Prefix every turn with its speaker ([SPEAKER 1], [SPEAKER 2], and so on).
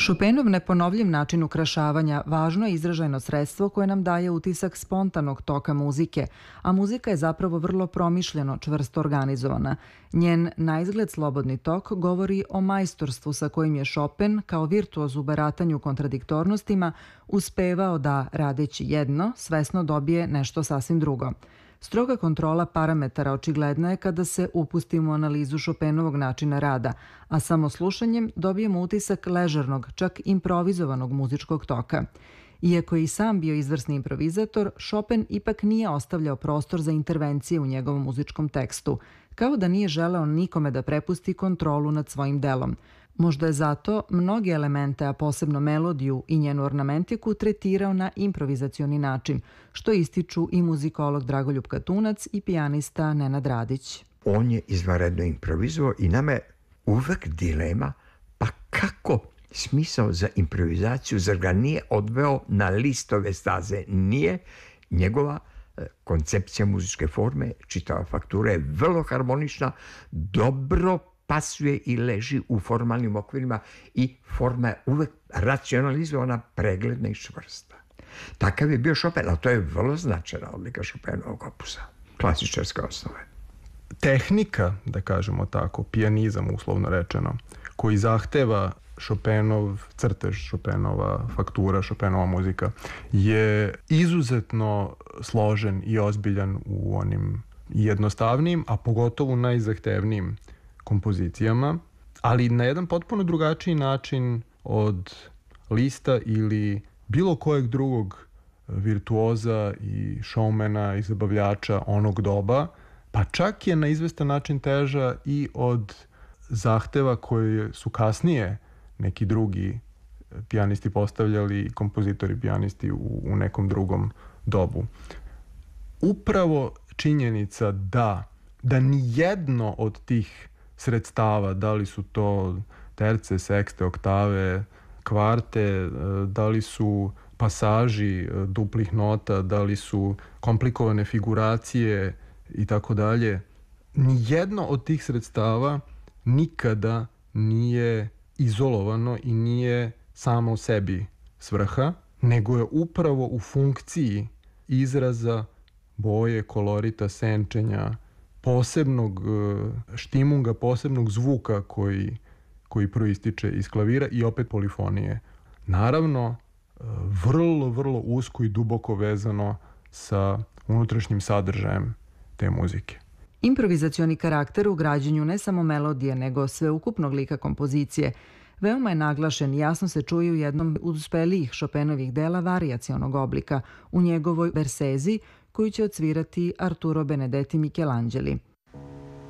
[SPEAKER 1] Chopinov neponovljiv način ukrašavanja važno je izražajno sredstvo koje nam daje utisak spontanog toka muzike, a muzika je zapravo vrlo promišljeno, čvrsto organizovana. Njen naizgled slobodni tok govori o majstorstvu sa kojim je Chopin, kao virtuoz u baratanju kontradiktornostima, uspevao da, radeći jedno, svesno dobije nešto sasvim drugo. Stroga kontrola parametara očigledna je kada se upustimo u analizu Chopinovog načina rada, a samo slušanjem dobijemo utisak ležernog, čak improvizovanog muzičkog toka. Iako je i sam bio izvrsni improvizator, Chopin ipak nije ostavljao prostor za intervencije u njegovom muzičkom tekstu, kao da nije želeo nikome da prepusti kontrolu nad svojim delom. Možda je zato mnoge elemente, a posebno melodiju i njenu ornamentiku, tretirao na improvizacioni način, što ističu i muzikolog Dragoljub Katunac i pijanista Nenad Radić.
[SPEAKER 2] On je izvanredno improvizovao i nama je uvek dilema, pa kako smisao za improvizaciju, zar ga nije odveo na listove staze? Nije. Njegova koncepcija muzičke forme, čitava faktura je vrlo harmonična, dobro pasuje i leži u formalnim okvirima i forma je uvek racionalizovana, pregledna i čvrsta. Takav je bio Chopin, a to je vrlo značajna odlika Chopinovog opusa, klasičarske osnove.
[SPEAKER 3] Tehnika, da kažemo tako, pijanizam uslovno rečeno, koji zahteva Chopinov crtež, Chopinova faktura, Chopinova muzika, je izuzetno složen i ozbiljan u onim jednostavnijim, a pogotovo najzahtevnijim kompozicijama, ali na jedan potpuno drugačiji način od Lista ili bilo kojeg drugog virtuoza i showmana i zabavljača onog doba, pa čak je na izvestan način teža i od zahteva koje su kasnije neki drugi pijanisti postavljali, kompozitori pijanisti u nekom drugom dobu. Upravo činjenica da ni jedno od tih sredstava, da li su to terce, sekste, oktave, kvarte, da li su pasaži duplih nota, da li su komplikovane figuracije i tako dalje, nijedno od tih sredstava nikada nije izolovano i nije samo u sebi svrha, nego je upravo u funkciji izraza, boje, kolorita, senčenja, posebnog štimunga, posebnog zvuka koji proističe iz klavira i opet polifonije. Naravno, vrlo, vrlo usko i duboko vezano sa unutrašnjim sadržajem te muzike.
[SPEAKER 1] Improvizacioni karakter u građenju ne samo melodije, nego sveukupnog lika kompozicije veoma je naglašen i jasno se čuje u jednom od uspelijih Chopinovih dela varijacionog oblika, u njegovoj Bersezi, koju će odsvirati Arturo Benedetti Michelangeli.